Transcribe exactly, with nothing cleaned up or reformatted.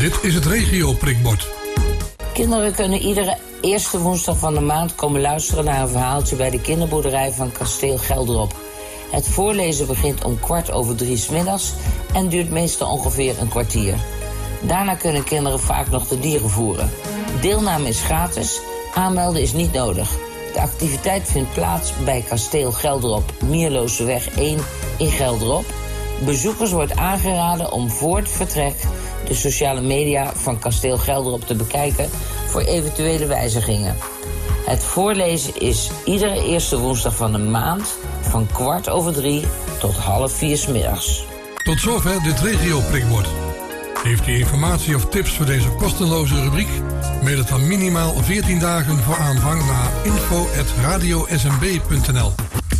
Dit is het regio-prikbord. Kinderen kunnen iedere eerste woensdag van de maand komen luisteren naar een verhaaltje bij de kinderboerderij van Kasteel Gelderop. Het voorlezen begint om kwart over drie 's middags en duurt meestal ongeveer een kwartier. Daarna kunnen kinderen vaak nog de dieren voeren. Deelname is gratis, aanmelden is niet nodig. De activiteit vindt plaats bij Kasteel Gelderop, Mierlooseweg één in Gelderop. Bezoekers wordt aangeraden om voor het vertrek de sociale media van Kasteel Gelderop te bekijken voor eventuele wijzigingen. Het voorlezen is iedere eerste woensdag van de maand van kwart over drie tot half vier 's middags. Tot zover dit regio-prikbord. Heeft u informatie of tips voor deze kosteloze rubriek? Mail het dan minimaal veertien dagen voor aanvang naar info at radio s m b punt n l.